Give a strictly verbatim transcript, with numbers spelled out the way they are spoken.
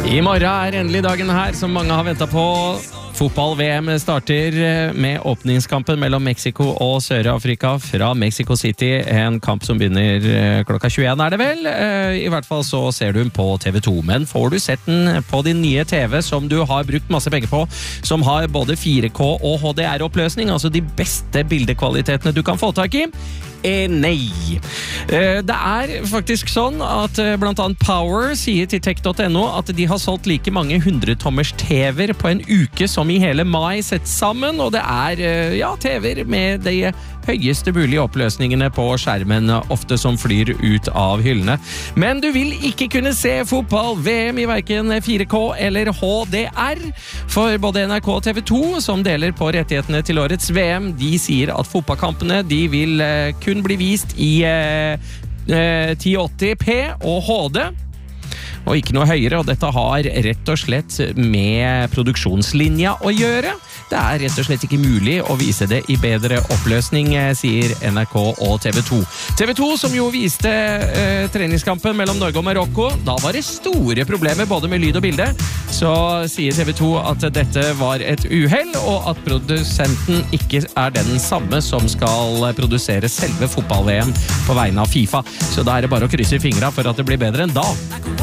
I morgen er endelig dagen her som mange har ventet på. Fotball-V M starter med åpningskampen mellom Mexico og Sør-Afrika fra Mexico City. En kamp som begynner klokka tjueen er det vel? I hvert fall så ser du den på T V to. Men får du sett den på din nye T V som du har brukt masse penger på, som har både fire K og H D R-oppløsning, altså de beste bildekvalitetene du kan få tak i? Eh, nei. Eh, det er faktisk sånn at eh, blant annet Power sier til tech punktum no at de har solgt like mange hundretommers T V-er på en uke som i hele mai sett sammen, og det er eh, ja, T V-er med de høyeste mulige oppløsningene på skjermen, ofte som flyr ut av hyllene. Men du vil ikke kunne se fotball-V M i hverken fire K eller H D R, for både N R K og T V to, som deler på rettighetene til årets V M, de sier at fotballkampene de vil eh, kun bli vist i eh, eh, ti åtti p og H D, og ikke noe høyere, og dette har rett og slett med produksjonslinja å gjøre. Det er rett og slett ikke mulig å vise det i bedre oppløsning, sier N R K og T V to. T V to, som jo viste eh, treningskampen mellom Norge og Marokko, da var det store problemer både med lyd og bilde, så sier T V to at dette var et uhell, og at produsenten ikke er den samme som skal produsere selve fotball-V M på vegne av FIFA. Så da er det bare å krysse fingra for at det blir bedre enn da.